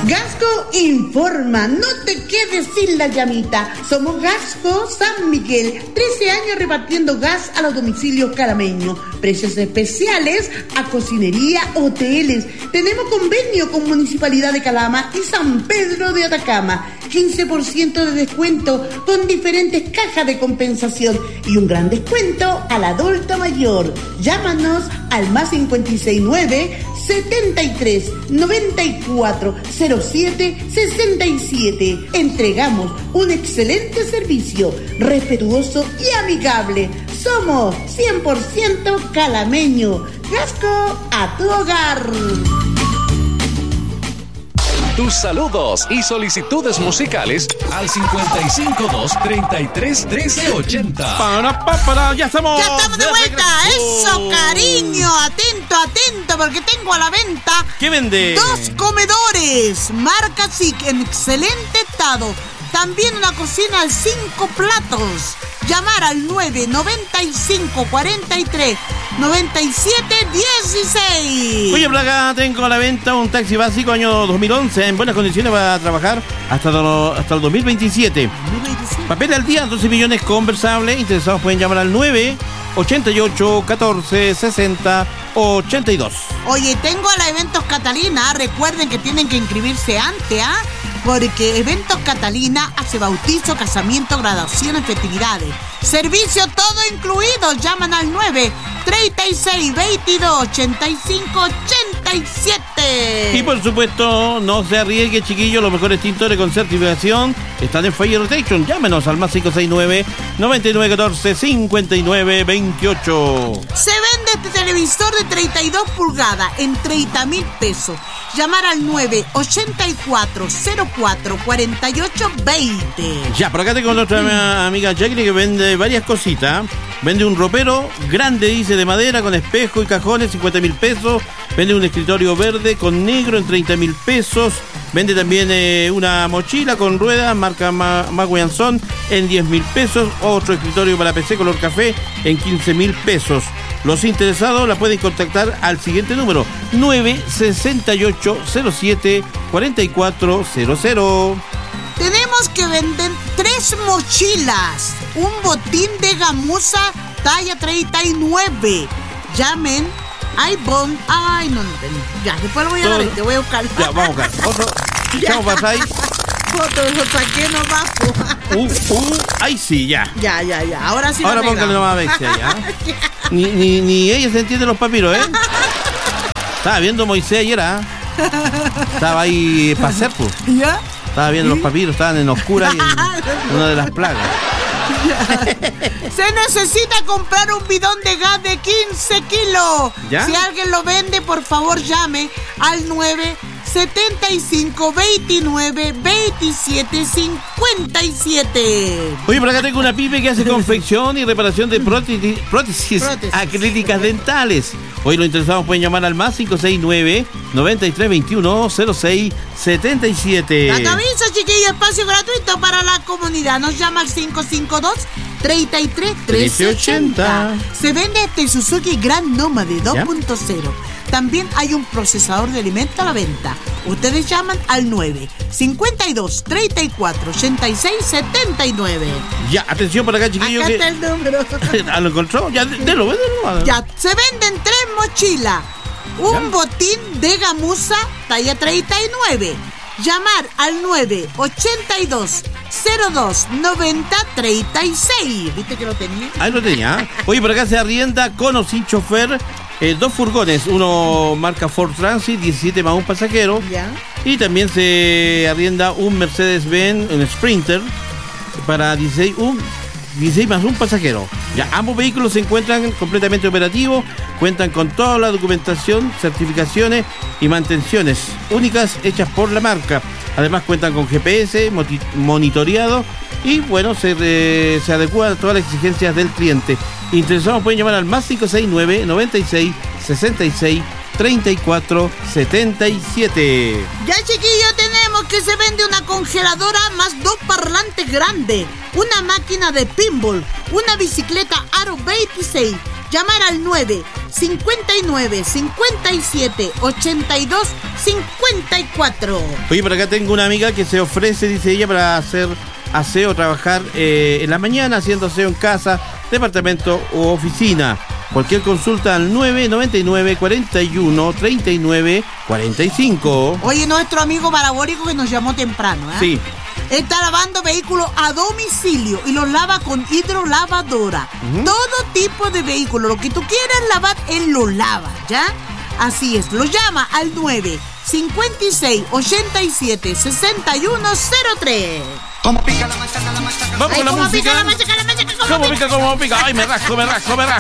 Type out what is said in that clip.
Gasco informa, no te quedes sin la llamita. Somos Gasco San Miguel, 13 años repartiendo gas a los domicilios calameños. Precios especiales a cocinería, hoteles. Tenemos convenio con Municipalidad de Calama y San Pedro de Atacama. 15% de descuento con diferentes cajas de compensación y un gran descuento al adulto mayor. Llámanos al +569 73 94 07 67. Entregamos un excelente servicio, respetuoso y amigable. Somos 100% calameño. Gasco a tu hogar. Tus saludos y solicitudes musicales al 552-33-1380. Ya estamos de vuelta. Eso, cariño. Atento, porque tengo a la venta. ¿Qué vende? 2 comedores, marca SIC, en excelente estado. También una cocina de 5 platos. Llamar al 995 43 97 16. Oye, por acá tengo a la venta un taxi básico año 2011 en buenas condiciones para trabajar hasta el 2027. Papel al día, 12 millones conversable. Interesados pueden llamar al 988 14 60 82. Oye, tengo a la Eventos Catalina. Recuerden que tienen que inscribirse antes, porque Eventos Catalina hace bautizo, casamiento, graduaciones, festividades. Servicio todo incluido. Llaman al 936 22 85 87. Y por supuesto, no se arriesgue, chiquillos. Los mejores tintores con certificación están en Fire Rotation. Llámenos al +569 9914 59 28. Se vende este televisor de 32 pulgadas en 30.000 pesos. Llamar al 984 04 48 20. Ya, por acá tengo a nuestra amiga Jacqueline que vende varias cositas. Vende un ropero grande, dice, de madera con espejo y cajones, 50.000 pesos. Vende un escritorio verde con negro en 30.000 pesos. Vende también una mochila con ruedas, marca Maguianzón, en 10.000 pesos. Otro escritorio para PC color café en 15.000 pesos. Los interesados la pueden contactar al siguiente número: 968 07 4400. Tenemos que vender 3 mochilas, un botín de gamuza talla 39. Llamen. Ya, después lo voy a dar, te voy a buscar. Ya, vamos a buscar. Otro. Echamos para ahí. Otro, lo saqué nomás. Ahí sí, ya. Ya. Ahora sí. Ahora póngale nomás a Bexia, ya. Ni ella se entiende los papiros, ¿eh? Estaba viendo Moisés ayer, Estaba ahí para hacer, pues. ¿Ya? Estaba viendo los papiros, estaban en oscura y en una de las plagas. Se necesita comprar un bidón de gas de 15 kilos. ¿Ya? Si alguien lo vende, por favor llame al 975 29 27 57. Oye, por acá tengo una pyme que hace confección y reparación de prótesis acrílicas dentales. Hoy los interesados pueden llamar al +569 93 21 06 77. La aviso, chiquillo, espacio gratuito para la comunidad. Nos llama al 552 33 1380. Se vende este Suzuki Grand Nómade 2.0. También hay un procesador de alimentos a la venta. Ustedes llaman al 952 34 86 79. Ya, atención por acá, chiquillos. Acá está el número. ¿Lo encontró? Ya, délo. Ya, se venden 3 mochilas. Un botín de gamuza talla 39. Llamar al 982 02 90 36. ¿Viste que lo tenía? Ahí lo tenía. Oye, por acá se arrienda con o sin chofer 2 furgones. Uno marca Ford Transit, 17 más un pasajero. Ya. Y también se arrienda un Mercedes-Benz, un Sprinter, para 16 más un pasajero. Ya, ambos vehículos se encuentran completamente operativos, cuentan con toda la documentación, certificaciones y mantenciones únicas hechas por la marca. Además cuentan con GPS, monitoreado y bueno, se adecua a todas las exigencias del cliente. Interesados pueden llamar al +569 96 66 34 77. Ya, chiquillo, tenemos que se vende una congeladora más 2 parlantes grandes, una máquina de pinball, una bicicleta Aro 26, llamar al 959 57 82 54. Oye, por acá tengo una amiga que se ofrece, dice ella, para hacer aseo, trabajar en la mañana haciendo aseo en casa, departamento u oficina. Cualquier consulta al 999 41 39 45. Oye, nuestro amigo parabólico que nos llamó temprano, ¿eh? Sí. Está lavando vehículos a domicilio y los lava con hidrolavadora. Todo tipo de vehículos, lo que tú quieras lavar, él lo lava, ¿ya? Así es, lo llama al 956 87 6103. ¿Cómo pica la machaca, la machaca? Vamos con la música. Pica la machaca, ¿Cómo pica, cómo pica? Ay, me rasco.